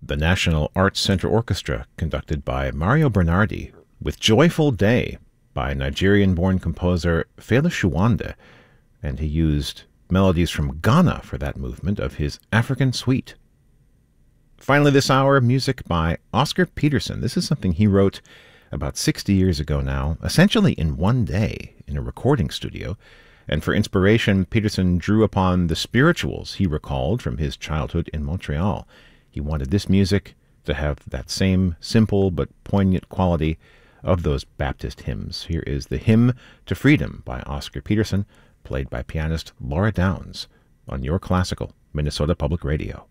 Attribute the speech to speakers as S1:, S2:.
S1: The National Arts Center Orchestra, conducted by Mario Bernardi, with Joyful Day by Nigerian-born composer Fela Shuwanda, and he used melodies from Ghana for that movement of his African Suite. Finally this hour, music by Oscar Peterson. This is something he wrote about 60 years ago now, essentially in one day in a recording studio. And for inspiration, Peterson drew upon the spirituals he recalled from his childhood in Montreal. He wanted this music to have that same simple but poignant quality of those Baptist hymns. Here is the Hymn to Freedom by Oscar Peterson, played by pianist Laura Downs on Your Classical Minnesota Public Radio.